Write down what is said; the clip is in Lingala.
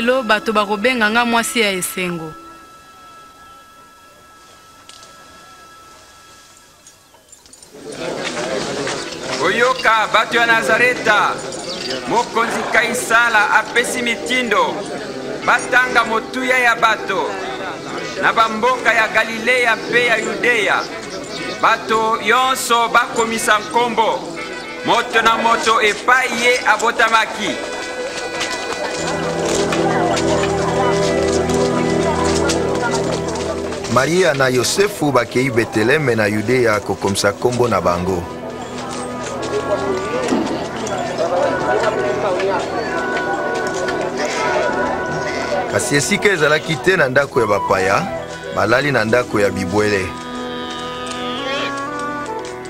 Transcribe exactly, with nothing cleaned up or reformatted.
lelo bato bakobenga nga mwasi ya esengo. Oyoka bato ya Nazareta, mokonzi Kaisala apesi mitindo batanga motuya ya bato na bamboka ya Galilea pe ya Yudea. Bato yonso bakomisa nkombo moto na moto epai ye abotamaki. Maria na Yosefu bakei Beteleme na Yudea kokomisa nkombo na bango. Kasi esika ezalaki te na ndako ya bapaya, balali na ndako ya bibwele.